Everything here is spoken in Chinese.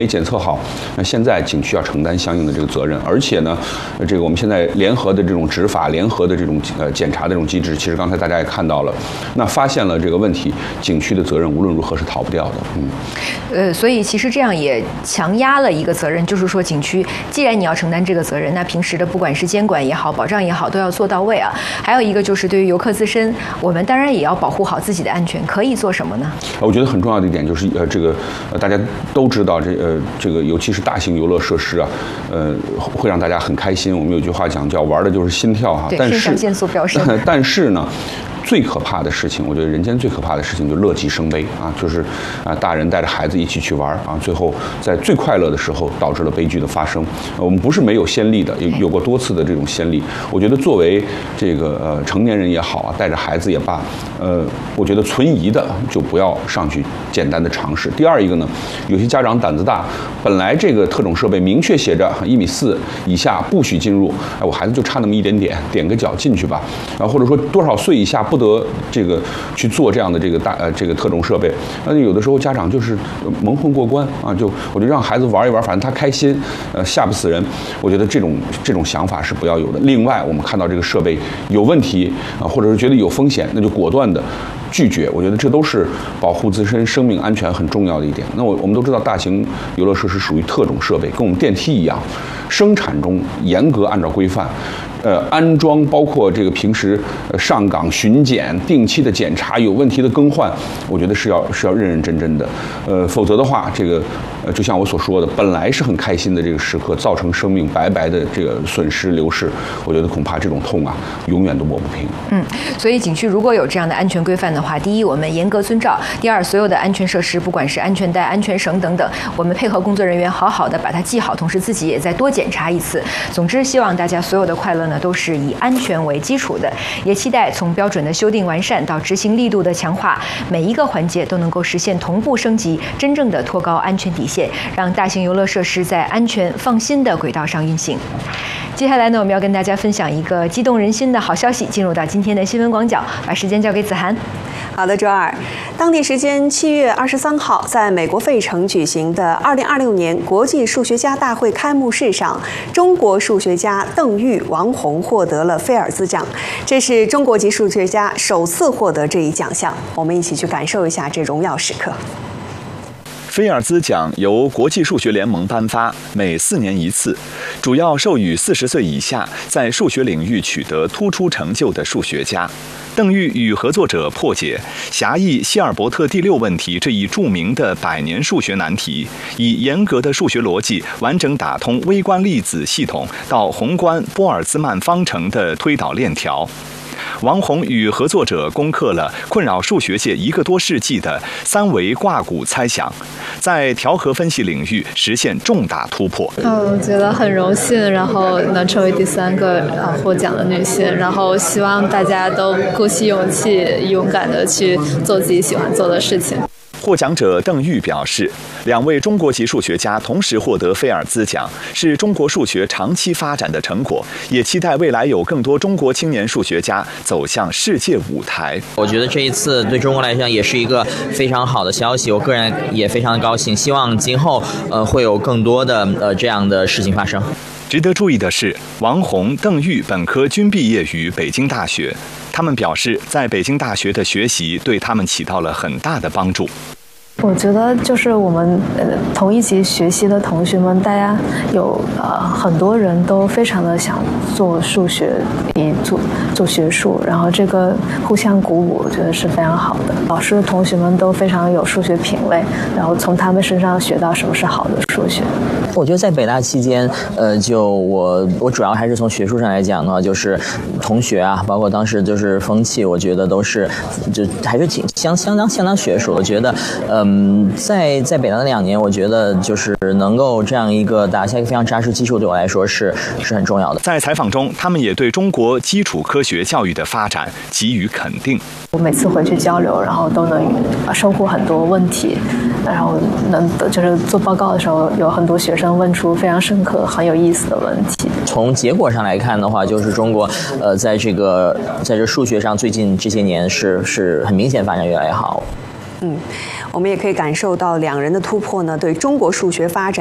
没检测好，那现在景区要承担相应的这个责任，而且呢，这个我们现在联合的这种执法、联合的这种检查的这种机制，其实刚才大家也看到了，那发现了这个问题，景区的责任无论如何是逃不掉的。 所以其实这样也强压了一个责任，就是说景区既然你要承担这个责任，那平时的不管是监管也好、保障也好，都要做到位啊。还有一个就是对于游客自身，我们当然也要保护好自己的安全，可以做什么呢？ 我觉得很重要的一点就是大家都知道这个尤其是大型游乐设施啊，会让大家很开心。我们有句话讲叫玩的就是心跳哈， 但是肾上腺素飙升。 但是呢，最可怕的事情，我觉得人间最可怕的事情就乐极生悲啊，就是大人带着孩子一起去玩啊，最后在最快乐的时候导致了悲剧的发生。我们不是没有先例的，有过多次的这种先例。我觉得作为这个成年人也好啊，带着孩子也罢，我觉得存疑的就不要上去简单的尝试。第二一个呢，有些家长胆子大，本来这个特种设备明确写着1.4米以下不许进入，我孩子就差那么一点点，点个脚进去吧，或者说多少岁以下不得这个去做这样的这个特种设备。那有的时候家长就是蒙混过关啊，我就让孩子玩一玩，反正他开心，吓不死人。我觉得这种想法是不要有的。另外，我们看到这个设备有问题啊，或者是觉得有风险，那就果断的拒绝。我觉得这都是保护自身生命安全很重要的一点。那我们都知道，大型游乐设施属于特种设备，跟我们电梯一样，生产中严格按照规范。安装包括这个平时上岗巡检、定期的检查、有问题的更换，我觉得是要认认真真的。否则的话，这个就像我所说的，本来是很开心的这个时刻，造成生命白白的这个损失流逝，我觉得恐怕这种痛啊，永远都抹不平。 所以景区如果有这样的安全规范的话，第一，我们严格遵照；第二，所有的安全设施，不管是安全带、安全绳等等，我们配合工作人员好好的把它记好，同时自己也再多检查一次。总之，希望大家所有的快乐呢，都是以安全为基础的，也期待从标准的修订完善到执行力度的强化，每一个环节都能够实现同步升级，真正的托高安全底线，让大型游乐设施在安全放心的轨道上运行。接下来呢，我们要跟大家分享一个激动人心的好消息，进入到今天的新闻广角，把时间交给子涵。 好的，周二，当地时间7月23号，在美国费城举行的2026年国际数学家大会开幕式上，中国数学家邓玉、王洪获得了菲尔兹奖，这是中国籍数学家首次获得这一奖项。我们一起去感受一下这荣耀时刻。 菲尔兹奖由国际数学联盟颁发，每4年一次，主要授予40岁以下在数学领域取得突出成就的数学家。邓玉与合作者破解狭义希尔伯特第6问题这一著名的100年数学难题，以严格的数学逻辑完整打通微观粒子系统到宏观波尔兹曼方程的推导链条。王洪与合作者攻克了困扰数学界1个多世纪的3维挂骨猜想，在调和分析领域实现重大突破。 我觉得很荣幸，然后能成为第3个获奖的女性，然后希望大家都鼓起勇气，勇敢的去做自己喜欢做的事情。 获奖者邓玉表示，2位中国籍数学家同时获得菲尔兹奖，是中国数学长期发展的成果，也期待未来有更多中国青年数学家走向世界舞台。 我觉得这一次对中国来讲也是一个非常好的消息，我个人也非常的高兴，希望今后会有更多的这样的事情发生。 值得注意的是，王洪、邓玉本科均毕业于北京大学，他们表示在北京大学的学习对他们起到了很大的帮助。 我觉得就是我们同一级学习的同学们，大家有很多人都非常的想做数学，做学术，然后这个互相鼓舞，我觉得是非常好的。老师同学们都非常有数学品味，然后从他们身上学到什么是好的数学。 我觉得在北大期间，就我主要还是从学术上来讲的话，就是同学啊，包括当时就是风气，我觉得都是就还是挺相当学术。我觉得在北大的2年，我觉得就是能够这样一个打下一个非常扎实基础，对我来说是很重要的。 在采访中，他们也对中国基础科学教育的发展给予肯定。 我每次回去交流，然后都能收获很多问题，然后就是做报告的时候，有很多学生问出非常深刻、很有意思的问题。 从结果上来看的话，就是中国在这数学上最近这些年是很明显发展越来越好。 我们也可以感受到两人的突破呢，对中国数学发展